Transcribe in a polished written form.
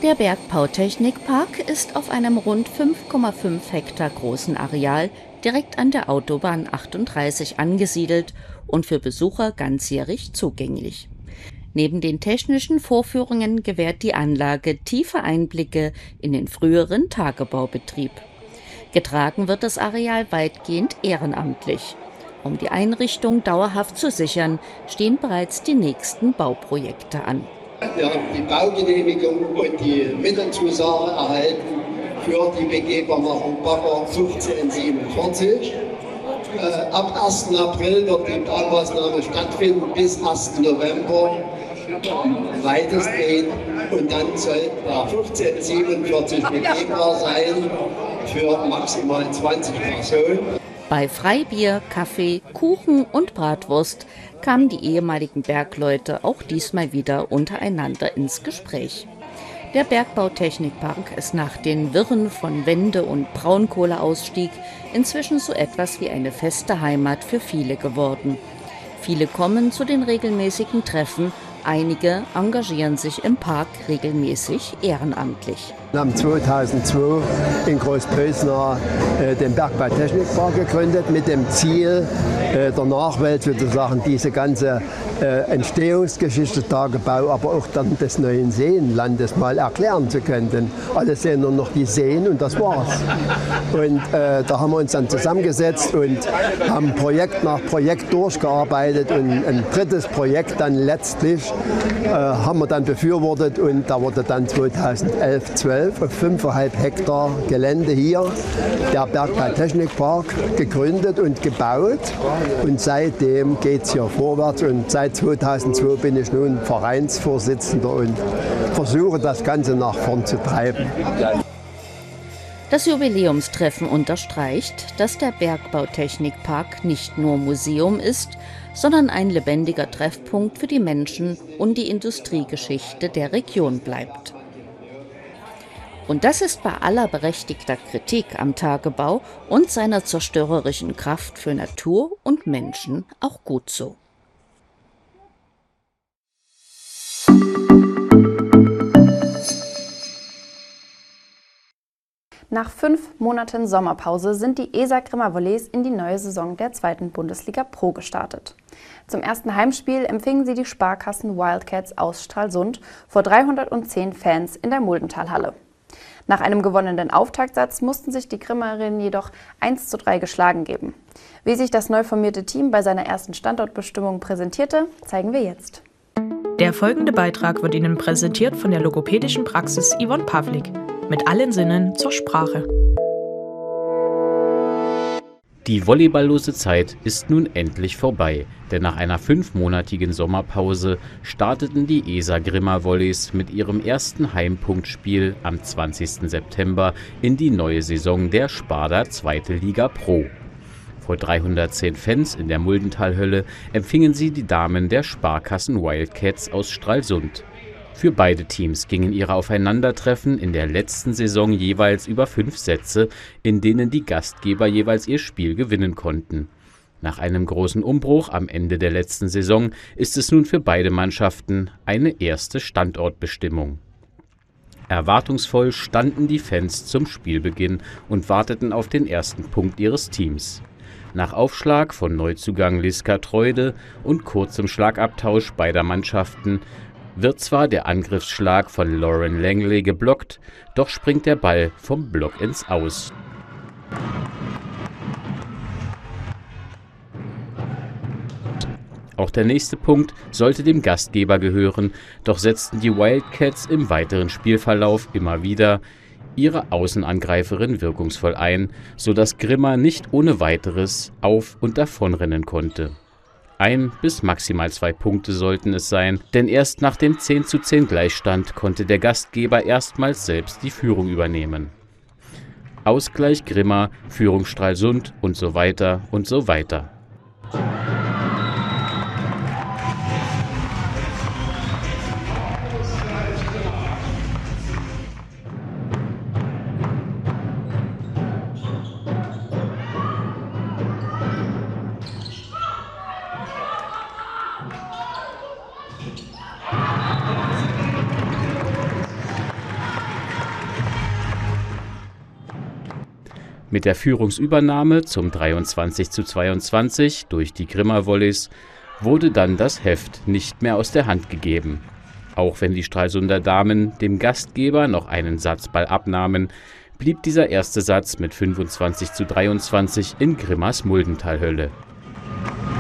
Der Bergbautechnikpark ist auf einem rund 5,5 Hektar großen Areal direkt an der Autobahn 38 angesiedelt und für Besucher ganzjährig zugänglich. Neben den technischen Vorführungen gewährt die Anlage tiefe Einblicke in den früheren Tagebaubetrieb. Getragen wird das Areal weitgehend ehrenamtlich. Um die Einrichtung dauerhaft zu sichern, stehen bereits die nächsten Bauprojekte an. Wir haben die Baugenehmigung und die Mittelzusage erhalten für die Begehbarmachung Bagger 1547. Ab 1. April wird die Baumaßnahme stattfinden bis 1. November weitestgehend, und dann soll der 1547 begehbar sein für maximal 20 Personen. Bei Freibier, Kaffee, Kuchen und Bratwurst kamen die ehemaligen Bergleute auch diesmal wieder untereinander ins Gespräch. Der Bergbautechnikpark ist nach den Wirren von Wende- und Braunkohleausstieg inzwischen so etwas wie eine feste Heimat für viele geworden. Viele kommen zu den regelmäßigen Treffen, einige engagieren sich im Park regelmäßig ehrenamtlich. Wir haben 2002 in Großpösna den Bergbautechnikpark gegründet mit dem Ziel, der Nachwelt sozusagen diese ganze Entstehungsgeschichte, Tagebau, aber auch dann des neuen Seenlandes mal erklären zu können. Denn alle sehen nur noch die Seen und das war's. Und da haben wir uns dann zusammengesetzt und haben Projekt nach Projekt durchgearbeitet, und ein drittes Projekt dann letztlich haben wir dann befürwortet, und da wurde dann 2011/12 auf 5,5 Hektar Gelände hier der Bergbautechnikpark gegründet und gebaut, und seitdem geht es hier vorwärts, und seit 2002 bin ich nun Vereinsvorsitzender und versuche das Ganze nach vorn zu treiben. Das Jubiläumstreffen unterstreicht, dass der Bergbautechnikpark nicht nur Museum ist, sondern ein lebendiger Treffpunkt für die Menschen und die Industriegeschichte der Region bleibt. Und das ist bei aller berechtigter Kritik am Tagebau und seiner zerstörerischen Kraft für Natur und Menschen auch gut so. Nach 5 Monaten Sommerpause sind die ESA Grimma Volleys in die neue Saison der 2. Bundesliga Pro gestartet. Zum ersten Heimspiel empfingen sie die Sparkassen Wildcats aus Stralsund vor 310 Fans in der Muldentalhalle. Nach einem gewonnenen Auftaktsatz mussten sich die Grimmerinnen jedoch 1:3 geschlagen geben. Wie sich das neu formierte Team bei seiner ersten Standortbestimmung präsentierte, zeigen wir jetzt. Der folgende Beitrag wird Ihnen präsentiert von der logopädischen Praxis Yvonne Pavlik. Mit allen Sinnen zur Sprache. Die volleyballose Zeit ist nun endlich vorbei, denn nach einer 5-monatigen Sommerpause starteten die ESA Grimma Volleys mit ihrem ersten Heimpunktspiel am 20. September in die neue Saison der Sparda 2. Liga Pro. Vor 310 Fans in der Muldentalhölle empfingen sie die Damen der Sparkassen Wildcats aus Stralsund. Für beide Teams gingen ihre Aufeinandertreffen in der letzten Saison jeweils über 5 Sätze, in denen die Gastgeber jeweils ihr Spiel gewinnen konnten. Nach einem großen Umbruch am Ende der letzten Saison ist es nun für beide Mannschaften eine erste Standortbestimmung. Erwartungsvoll standen die Fans zum Spielbeginn und warteten auf den ersten Punkt ihres Teams. Nach Aufschlag von Neuzugang Liska Treude und kurzem Schlagabtausch beider Mannschaften wird zwar der Angriffsschlag von Lauren Langley geblockt, doch springt der Ball vom Block ins Aus. Auch der nächste Punkt sollte dem Gastgeber gehören, doch setzten die Wildcats im weiteren Spielverlauf immer wieder ihre Außenangreiferin wirkungsvoll ein, sodass Grimma nicht ohne weiteres auf- und davonrennen konnte. 1 bis maximal 2 Punkte sollten es sein, denn erst nach dem 10:10 Gleichstand konnte der Gastgeber erstmals selbst die Führung übernehmen. Ausgleich Grimma, Führung Stralsund und so weiter und so weiter. Mit der Führungsübernahme zum 23:22 durch die Grimma Volleys wurde dann das Heft nicht mehr aus der Hand gegeben. Auch wenn die Stralsunder Damen dem Gastgeber noch einen Satzball abnahmen, blieb dieser erste Satz mit 25:23 in Grimmas Muldentalhölle.